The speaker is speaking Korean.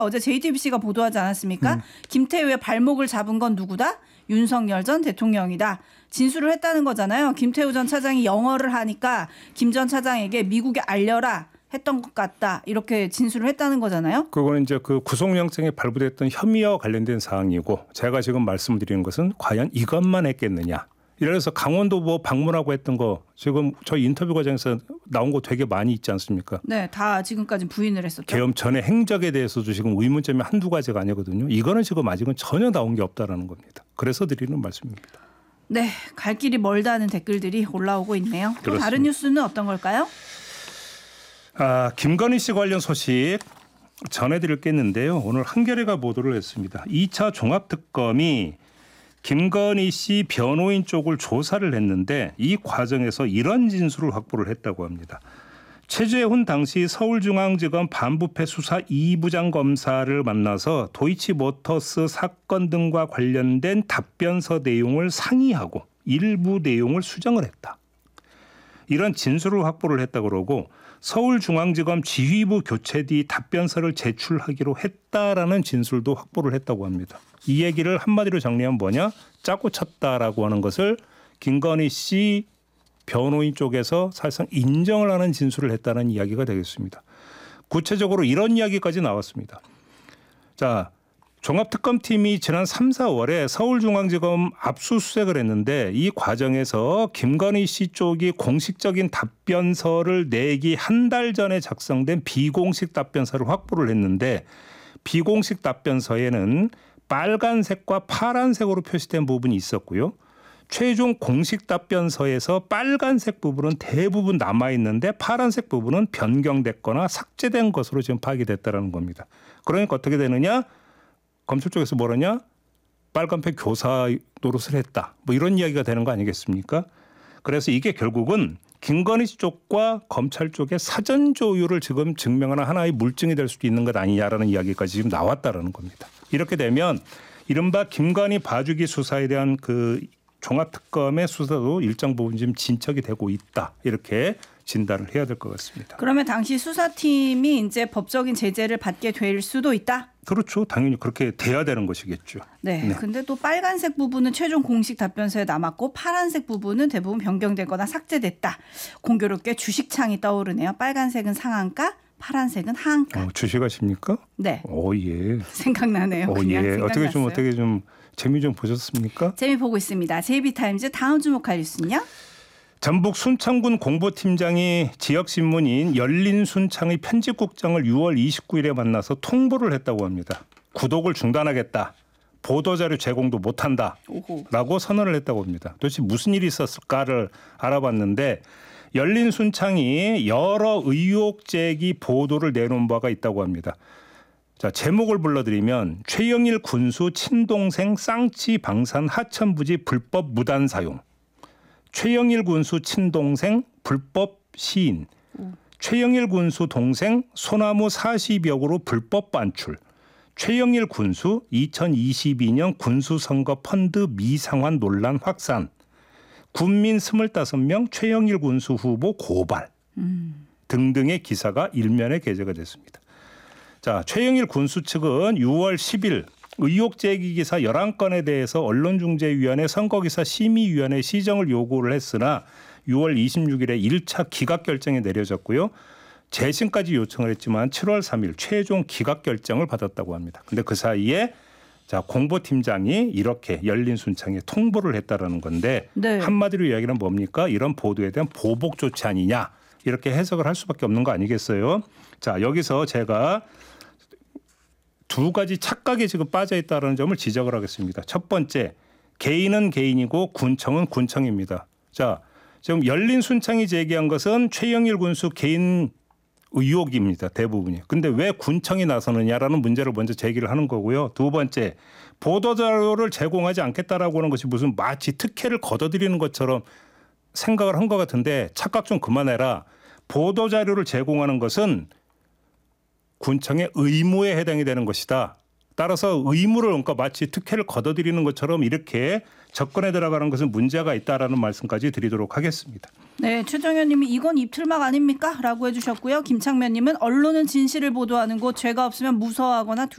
어제 JTBC가 보도하지 않았습니까? 김태우의 발목을 잡은 건 누구다? 윤석열 전 대통령이다. 진술을 했다는 거잖아요. 김태우 전 차장이 영어를 하니까 김 전 차장에게 미국에 알려라 했던 것 같다. 이렇게 진술을 했다는 거잖아요. 그거는 이제 그 구속영장에 발부됐던 혐의와 관련된 사항이고 제가 지금 말씀드리는 것은 과연 이것만 했겠느냐. 이래서 강원도 뭐 방문하고 했던 거 지금 저희 인터뷰 과정에서 나온 거 되게 많이 있지 않습니까? 네, 다 지금까지 부인을 했었죠. 계엄 전의 행적에 대해서도 지금 의문점이 한두 가지가 아니거든요. 이거는 지금 아직은 전혀 나온 게 없다라는 겁니다. 그래서 드리는 말씀입니다. 네, 갈 길이 멀다는 댓글들이 올라오고 있네요. 또 그렇습니다. 다른 뉴스는 어떤 걸까요? 김건희 씨 관련 소식 전해드릴 게 있는데요. 오늘 한겨레가 보도를 했습니다. 2차 종합특검이 김건희 씨 변호인 쪽을 조사를 했는데 이 과정에서 이런 진술을 확보를 했다고 합니다. 최재훈 당시 서울중앙지검 반부패 수사 2부장 검사를 만나서 도이치모터스 사건 등과 관련된 답변서 내용을 상의하고 일부 내용을 수정을 했다. 이런 진술을 확보를 했다고 그러고 서울중앙지검 지휘부 교체 뒤 답변서를 제출하기로 했다라는 진술도 확보를 했다고 합니다. 이 얘기를 한마디로 정리하면 뭐냐? 짜고 쳤다라고 하는 것을 김건희 씨 변호인 쪽에서 사실상 인정을 하는 진술을 했다는 이야기가 되겠습니다. 구체적으로 이런 이야기까지 나왔습니다. 자, 종합특검팀이 지난 3, 4월에 서울중앙지검 압수수색을 했는데 이 과정에서 김건희 씨 쪽이 공식적인 답변서를 내기 한 달 전에 작성된 비공식 답변서를 확보를 했는데 비공식 답변서에는 빨간색과 파란색으로 표시된 부분이 있었고요. 최종 공식 답변서에서 빨간색 부분은 대부분 남아있는데 파란색 부분은 변경됐거나 삭제된 것으로 지금 파악이 됐다는 겁니다. 그러니까 어떻게 되느냐? 검찰 쪽에서 뭐라냐? 빨간펜 교사 노릇을 했다. 뭐 이런 이야기가 되는 거 아니겠습니까? 그래서 이게 결국은 김건희 쪽과 검찰 쪽의 사전 조율을 지금 증명하는 하나의 물증이 될 수도 있는 것 아니냐라는 이야기까지 지금 나왔다라는 겁니다. 이렇게 되면 이른바 김건희 봐주기 수사에 대한 그 종합특검의 수사도 일정 부분 지금 진척이 되고 있다. 이렇게 진단을 해야 될 것 같습니다. 그러면 당시 수사팀이 이제 법적인 제재를 받게 될 수도 있다? 그렇죠. 당연히 그렇게 돼야 되는 것이겠죠. 네. 근데 또 빨간색 부분은 최종 공식 답변서에 남았고 파란색 부분은 대부분 변경되거나 삭제됐다. 공교롭게 주식창이 떠오르네요. 빨간색은 상한가, 파란색은 하한가. 주식하십니까? 네. 오 예. 생각나네요. 그냥 예. 생각났어요. 어떻게 좀 재미 좀 보셨습니까? 재미 보고 있습니다. JB타임즈 다음 주목할 뉴스는요? 전북 순창군 공보팀장이 지역신문인 열린순창의 편집국장을 6월 29일에 만나서 통보를 했다고 합니다. 구독을 중단하겠다. 보도자료 제공도 못한다. 라고 선언을 했다고 합니다. 도대체 무슨 일이 있었을까를 알아봤는데 열린순창이 여러 의혹 제기 보도를 내놓은 바가 있다고 합니다. 자, 제목을 불러드리면 최영일 군수 친동생 쌍치 방산 하천부지 불법 무단 사용. 최영일 군수 친동생 불법 시인, 최영일 군수 동생 소나무 40여구로 불법 반출, 최영일 군수 2022년 군수선거 펀드 미상환 논란 확산, 군민 25명 최영일 군수 후보 고발 등등의 기사가 일면에 게재가 됐습니다. 자, 최영일 군수 측은 6월 10일 의혹 제기 기사 11건에 대해서 언론중재위원회 선거기사 심의위원회 시정을 요구를 했으나 6월 26일에 1차 기각 결정이 내려졌고요. 재심까지 요청을 했지만 7월 3일 최종 기각 결정을 받았다고 합니다. 그런데 그 사이에 자, 공보팀장이 이렇게 열린순창에 통보를 했다라는 건데 네. 한마디로 이야기는 뭡니까? 이런 보도에 대한 보복 조치 아니냐 이렇게 해석을 할 수밖에 없는 거 아니겠어요? 자, 여기서 제가 두 가지 착각에 지금 빠져 있다는 점을 지적을 하겠습니다. 첫 번째, 개인은 개인이고 군청은 군청입니다. 자, 지금 열린순창이 제기한 것은 최영일 군수 개인 의혹입니다. 대부분이. 근데 왜 군청이 나서느냐라는 문제를 먼저 제기를 하는 거고요. 두 번째, 보도자료를 제공하지 않겠다라고 하는 것이 무슨 마치 특혜를 거둬들이는 것처럼 생각을 한 것 같은데 착각 좀 그만해라. 보도자료를 제공하는 것은 군청의 의무에 해당이 되는 것이다. 따라서 의무를 그러니까 마치 특혜를 걷어들이는 것처럼 이렇게 접근해 들어가는 것은 문제가 있다라는 말씀까지 드리도록 하겠습니다. 네, 최정현 님이 이건 입틀막 아닙니까? 라고 해주셨고요. 김창면 님은 언론은 진실을 보도하는 곳 죄가 없으면 무서워하거나